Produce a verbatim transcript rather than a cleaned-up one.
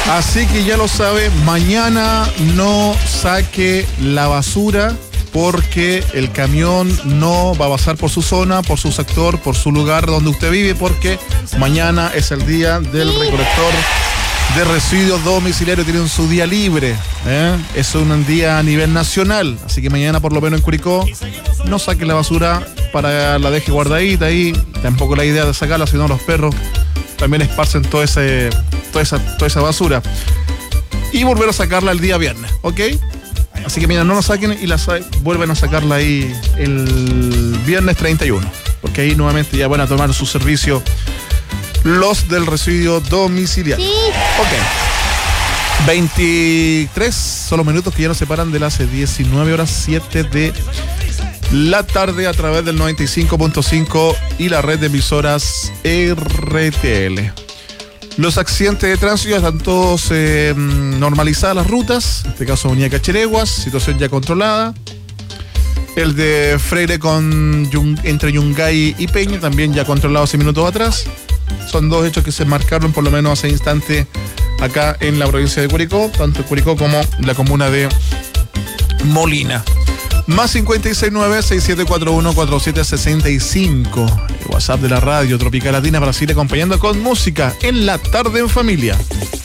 Así que ya lo sabe, mañana no saque la basura porque el camión no va a pasar por su zona, por su sector, por su lugar donde usted vive, porque mañana es el día del recolector de residuos domiciliarios, tienen su día libre, ¿eh? Es un día a nivel nacional, así que mañana por lo menos en Curicó no saque la basura para la deje guardadita ahí, tampoco la idea de sacarla, sino los perros también esparcen todo ese, toda, esa, toda esa basura. Y volver a sacarla el día viernes, ¿ok? Así que mira, no la saquen y la sa- vuelven a sacarla ahí el viernes treinta y uno. Porque ahí nuevamente ya van a tomar su servicio los del residuo domiciliario. Sí. Ok. veintitrés son los minutos que ya nos separan de las diecinueve horas siete de la tarde a través del noventa y cinco punto cinco y la red de emisoras R T L. Los accidentes de tránsito ya están todos eh, normalizadas las rutas, en este caso Avenida Cachireguas, situación ya controlada. El de Freire con Yung, entre Yungay y Peña también ya controlado hace minutos atrás. Son dos hechos que se marcaron por lo menos hace instante acá en la provincia de Curicó, tanto Curicó como la comuna de Molina. Más cincuenta y seis nueve, seis siete cuatro uno, cuatro siete seis cinco. El WhatsApp de la radio Tropical Latina para seguir acompañando con música en la tarde en familia.